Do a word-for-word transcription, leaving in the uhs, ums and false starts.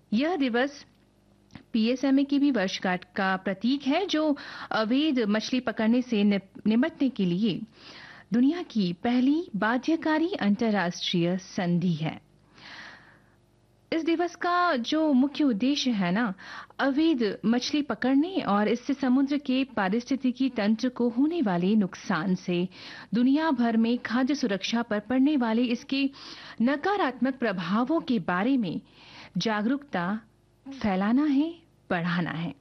यह दिवस पीएसएमए की भी वर्षगांठ का प्रतीक है, जो अवैध मछली पकड़ने से निप- निपटने के लिए दुनिया की पहली बाध्यकारी अंतर्राष्ट्रीय संधि है। इस दिवस का जो मुख्य उद्देश्य है ना, अवैध मछली पकड़ने और इससे समुद्र के पारिस्थितिकी तंत्र को होने वाले नुकसान से दुनिया भर में खाद्य सुरक्षा पर पड़ने वाले इसके नकारात्मक प्रभावों के बारे में जागरूकता फैलाना है, बढ़ाना है।